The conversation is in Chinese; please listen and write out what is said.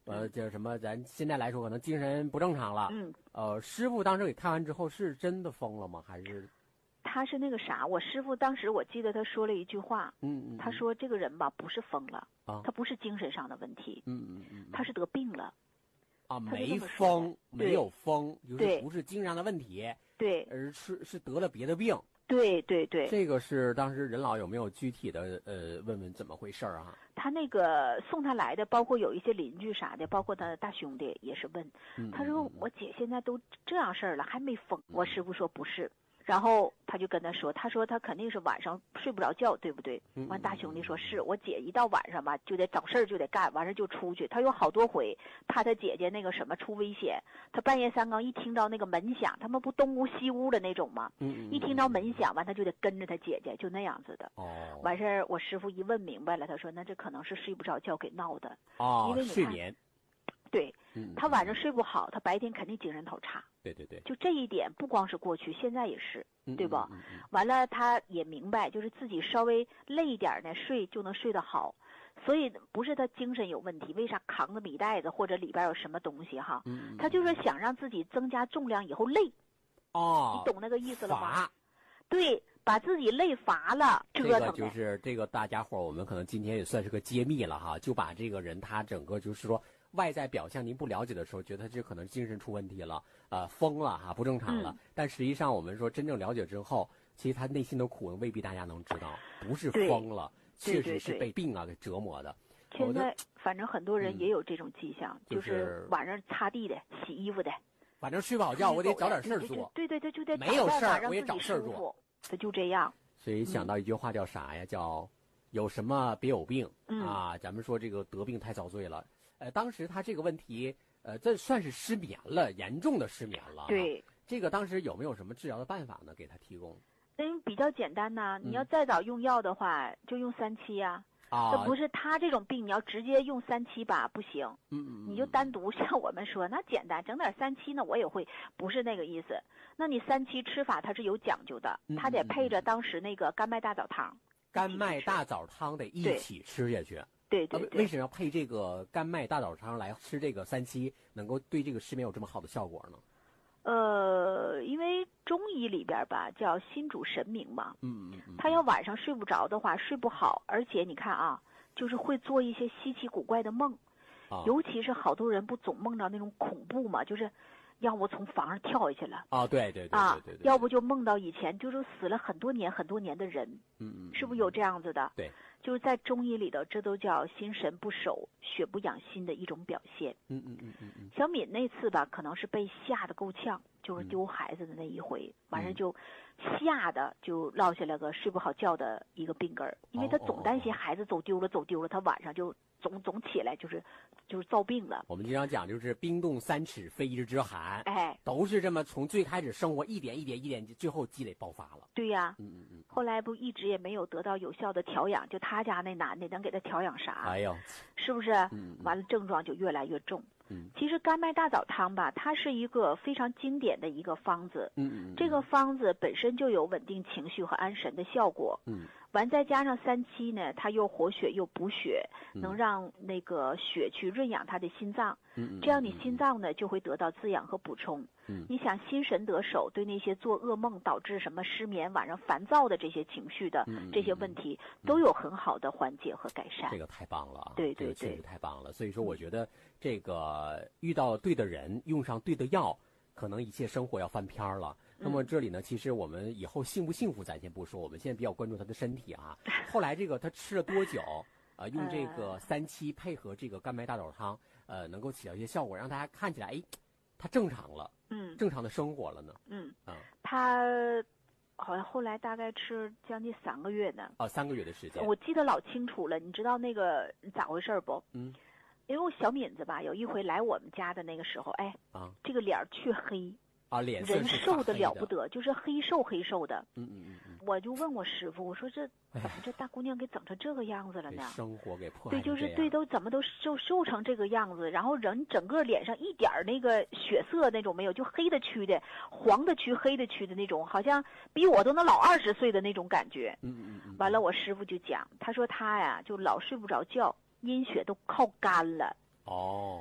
叫什么？咱现在来说，可能精神不正常了。师傅当时给看完之后，是真的疯了吗？还是？ 他是那个啥，我师傅当时我记得他说了一句话，他说这个人吧不是疯了，他不是精神上的问题，他是得病了。 没疯，没有疯，就是不是精神上的问题， 对， 而是得了别的病。 对， 这个是当时任老有没有具体的问问怎么回事啊？ 他那个送他来的，包括有一些邻居啥的，包括他的大兄弟也是问，他说我姐现在都这样事儿了还没疯，我师傅说不是。然后他就跟他说，他说他肯定是晚上睡不着觉，对不对？完大兄弟说是我姐一到晚上吧就得找事儿就得干，完事就出去。他有好多回怕他姐姐那个什么出危险，他半夜三更一听到那个门响，他们不东屋西屋的那种吗？一听到门响完他就得跟着他姐姐，就那样子的。完事儿我师傅一问明白了，他说那这可能是睡不着觉给闹的。因为你看睡眠。 对，他晚上睡不好，他白天肯定精神头差。 对， 就这一点不光是过去，现在也是，对吧？完了，他也明白，就是自己稍微累一点呢，睡就能睡得好。所以不是他精神有问题，为啥扛着米袋子或者里边有什么东西哈？他就是想让自己增加重量以后累。你懂那个意思了吗？对，把自己累乏了，折腾。 这个就是这个大家伙，我们可能今天也算是个揭秘了哈，就把这个人他整个就是说。外在表象您不了解的时候，觉得这可能精神出问题了，疯了哈，不正常了。但实际上我们说真正了解之后，其实他内心的苦未必大家能知道，不是疯了，确实是被病给折磨的。 现在反正很多人也有这种迹象，就是晚上擦地的、洗衣服的， 反正睡不好觉，我得找点事儿做。 对，就得没有事儿，我也找事儿做。 他就这样。 所以想到一句话叫啥呀？叫有什么别有病啊！咱们说这个得病太遭罪了。当时他这个问题，这算是失眠了，严重的失眠了。 对， 这个当时有没有什么治疗的办法呢？给他提供？ 比较简单呐，你要再早用药的话，就用3七呀。这不是他这种病，你要直接用3七吧，不行。你就单独像我们说，那简单，整点3七呢，我也会，不是那个意思。那你3七吃法它是有讲究的，它得配着当时那个甘麦大枣汤。 甘麦大枣汤得一起吃下去。 对， 为什么要配这个甘麦大枣汤来吃这个3七，能够对这个失眠有这么好的效果呢？ 因为中医里边吧叫心主神明嘛，他要晚上睡不着的话，睡不好，而且你看啊，就是会做一些稀奇古怪的梦，尤其是好多人不总梦到那种恐怖嘛，就是要不从房上跳下去了对， 要不就梦到以前就是死了很多年的人，是不是有这样子的？ 对。 就是在中医里头，这都叫心神不守、血不养心的一种表现。小敏那次吧，可能是被吓得够呛，就是丢孩子的那一回，完事就吓得就落下了个睡不好觉的一个病根儿，因为他总担心孩子走丢了，他晚上就总起来就是遭病了。 我们经常讲就是冰冻3尺非一日之寒，都是这么从最开始生活一点，最后积累爆发了。 对呀，后来不一直也没有得到有效的调养，就他家那男的能给他调养啥？ 哎呦， 是不是？完了症状就越来越重。其实甘麦大枣汤吧，它是一个非常经典的一个方子。这个方子本身就有稳定情绪和安神的效果。完再加上3七呢，它又活血又补血，能让那个血去润养他的心脏。这样你心脏呢就会得到滋养和补充。你想心神得守，对那些做噩梦导致什么失眠、晚上烦躁的这些情绪的这些问题，都有很好的缓解和改善。 这个太棒了啊！ 对， 这个确实太棒了。所以说，我觉得这个遇到对的人，用上对的药，可能一切生活要翻篇了。那么这里呢，其实我们以后幸不幸福咱先不说，我们现在比较关注他的身体啊。后来这个他吃了多久？用这个3七配合这个甘麦大枣汤，能够起到一些效果，让大家看起来，他正常了，正常的生活了呢。 他好像后来大概吃将近3个月呢。 3个月的时间， 我记得老清楚了。你知道那个咋回事不？因为我小敏子吧，有一回来我们家的那个时候，这个脸黢黑。 脸色人瘦的了不得，就是黑瘦的。我就问我师傅，我说这怎么这大姑娘给整成这个样子了呢？ 生活给破坏。 对，就是对，都怎么都瘦成这个样子，然后人整个脸上一点那个血色那种没有，就黑的黢的、黄的黢、黑的黢的那种，好像比我都能老20岁的那种感觉。完了，我师傅就讲，他说他呀就老睡不着觉，阴血都靠干了。